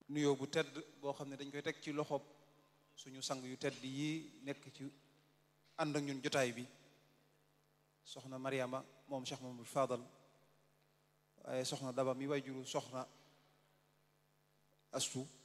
nuyoo bu tedd boo xam ne dañ koy teg ci loxob suñu sang yu tedd yi nekk ci ànd ak ñun jotaay bi soxna Mariama moom Cheikh Mamadou Fadal waaye soxna Daba mi way juru soxna Astu